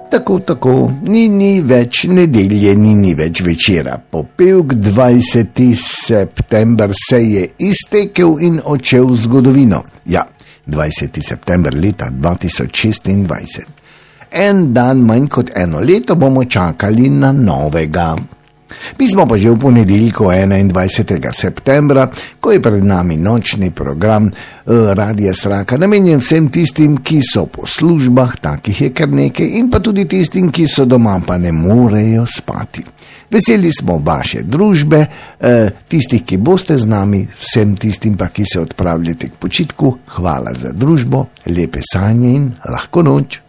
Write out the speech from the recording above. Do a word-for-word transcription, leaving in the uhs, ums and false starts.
Tako, tako, ni, ni več nedelje, ni, ni več večera. Popevk dvajseti september se je iztekel in odšel v zgodovino. Ja, dvajseti september leta dva tisoč šestindvajset. En dan manj kot eno leto bomo čakali na novega. Mi smo pa že v ponedeljku enaindvajsetega septembra, ko je pred nami nočni program Radia Sraka, namenjen vsem tistim, ki so po službah, takih je kar nekaj, in pa tudi tistim, ki so doma pa ne morejo spati. Veseli smo vaše družbe, tistih, ki boste z nami, vsem tistim pa, ki se odpravljate k počitku, hvala za družbo, lepe sanje in lahko noč.